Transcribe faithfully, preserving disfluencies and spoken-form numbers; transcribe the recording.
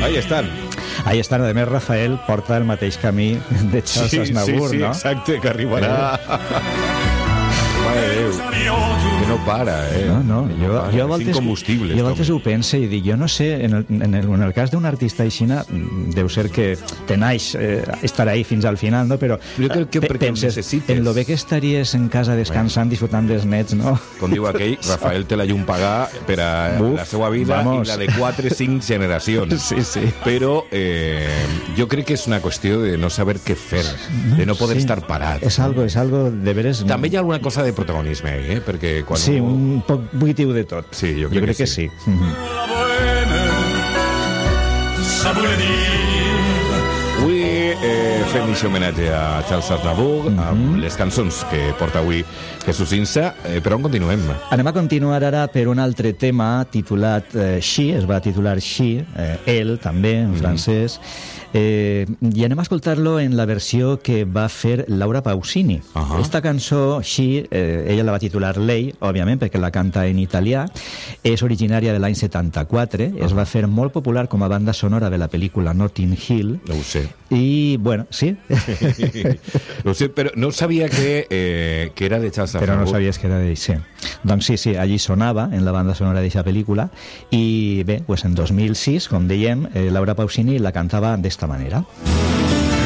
ahí estan. Ahí estan, a més Rafael porta el mateix camí de Charles sí, Aznavour, sí, sí, no? exacte, que arribarà... Eh? Mare Déu, que no para, eh? No, no, no jo, para. jo a voltes, incombustible. Jo a voltes ho pense i dic, jo no sé, en el, en el, en el cas d'un artista aixina, deu ser que te naix eh, estar ahí fins al final, no? Però, Però crec que pe perquè penses, ho necessites. en lo bé que estaries en casa descansant, disfrutant dels nets, no? Com diu aquell, Rafael té la llum pagar per a Uf, la seva vida vamos. i la de quatre cinc generacions. Sí, sí. Però eh, jo crec que és una qüestió de no saber què fer, de no poder Sí. estar parat. És algo, és algo de veres... També hi ha alguna cosa de protagonisme, eh? Perquè quan Sí, un... un poc buitiu de tot. Sí, jo crec, jo crec que, que sí. sí. Mhm. Avui eh, fem aquest homenatge a Charles Aznavour, Mhm. amb les cançons que porta avui Jesús Insa, eh, però on continuem? Anem a continuar ara per un altre tema titulat eh, She, es va titular She, eh, El també, en francès, eh, i anem a escoltar-lo en la versió que va fer Laura Pausini. Ahà. Esta cançó, She, eh, ella la va titular Lei, òbviament, perquè la canta en italià, és originària de l'any setanta-quatre, es va fer molt popular com a banda sonora de la pel·lícula Notting Hill, No ho sé. i, bueno, sí, No ho sé, però no sabia que, eh, que era de Charles però no Aznavour. sabies que era d'ell, sí. Doncs sí, sí, allí sonava en la banda sonora d'aquesta pel·lícula i bé, pues en dos mil sis, com dèiem, eh, Laura Pausini la cantava d'esta manera.